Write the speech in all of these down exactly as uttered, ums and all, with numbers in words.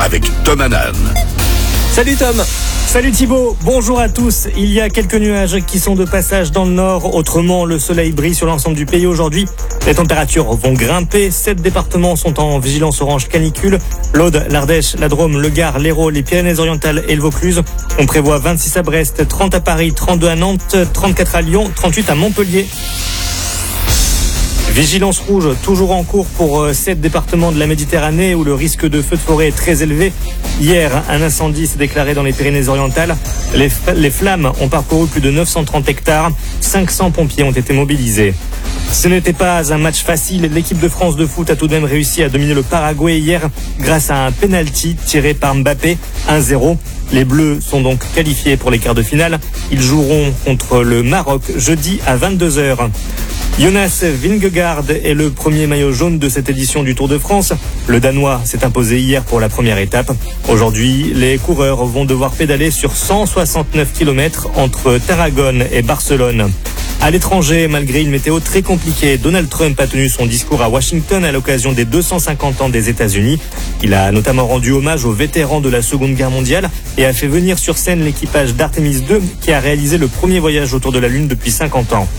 avec Tom Hanan. Salut Tom. Salut Thibaut, bonjour à tous. Il y a quelques nuages qui sont de passage dans le nord. Autrement, le soleil brille sur l'ensemble du pays aujourd'hui. Les températures vont grimper. Sept départements sont en vigilance orange canicule. L'Aude, l'Ardèche, la Drôme, le Gard, l'Hérault, les Pyrénées-Orientales et le Vaucluse. On prévoit vingt-six à Brest, trente à Paris, trente-deux à Nantes, trente-quatre à Lyon, trente-huit à Montpellier. Vigilance rouge toujours en cours pour sept départements de la Méditerranée où le risque de feu de forêt est très élevé. Hier, un incendie s'est déclaré dans les Pyrénées-Orientales. Les, les flammes ont parcouru plus de neuf cent trente hectares. cinq cents pompiers ont été mobilisés. Ce n'était pas un match facile. L'équipe de France de foot a tout de même réussi à dominer le Paraguay hier grâce à un penalty tiré par Mbappé, un zéro. Les Bleus sont donc qualifiés pour les quarts de finale. Ils joueront contre le Maroc jeudi à vingt-deux heures. Jonas Vingegaard est le premier maillot jaune de cette édition du Tour de France. Le Danois s'est imposé hier pour la première étape. Aujourd'hui, les coureurs vont devoir pédaler sur cent soixante-neuf kilomètres entre Tarragone et Barcelone. À l'étranger, malgré une météo très compliquée, Donald Trump a tenu son discours à Washington à l'occasion des deux cent cinquante ans des États-Unis. Il a notamment rendu hommage aux vétérans de la Seconde Guerre mondiale et a fait venir sur scène l'équipage d'Artemis deux qui a réalisé le premier voyage autour de la Lune depuis cinquante ans.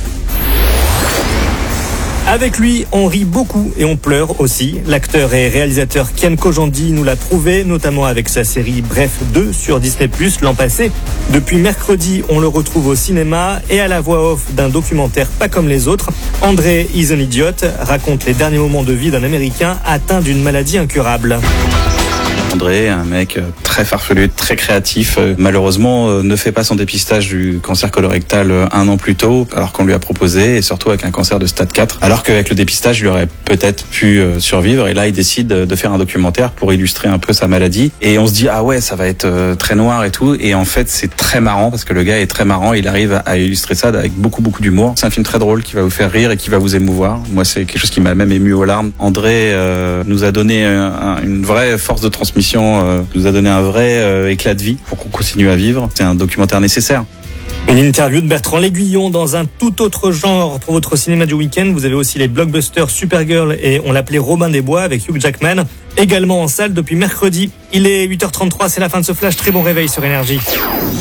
Avec lui, on rit beaucoup et on pleure aussi. L'acteur et réalisateur Kian Kojandi nous l'a prouvé, notamment avec sa série Bref deux sur Disney plus, l'an passé. Depuis mercredi, on le retrouve au cinéma et à la voix off d'un documentaire pas comme les autres. André is an Idiot raconte les derniers moments de vie d'un Américain atteint d'une maladie incurable. André, un mec très farfelu, très créatif, malheureusement ne fait pas son dépistage du cancer colorectal un an plus tôt, alors qu'on lui a proposé, et surtout avec un cancer de stade quatre, alors qu'avec le dépistage, il aurait peut-être pu survivre, et là il décide de faire un documentaire pour illustrer un peu sa maladie, et on se dit ah ouais, ça va être très noir et tout, et en fait c'est très marrant, parce que le gars est très marrant, il arrive à illustrer ça avec beaucoup beaucoup d'humour. C'est un film très drôle qui va vous faire rire et qui va vous émouvoir. Moi c'est quelque chose qui m'a même ému aux larmes. André euh, nous a donné un, une vraie force de transmission, Euh, nous a donné un vrai euh, éclat de vie pour qu'on continue à vivre. C'est un documentaire nécessaire. Une interview de Bertrand L'Aiguillon dans un tout autre genre pour votre cinéma du week-end. Vous avez aussi les blockbusters Supergirl et On l'appelait Robin des Bois avec Hugh Jackman, également en salle depuis mercredi. Il est huit heures trente-trois, c'est la fin de ce flash. Très bon réveil sur Énergie.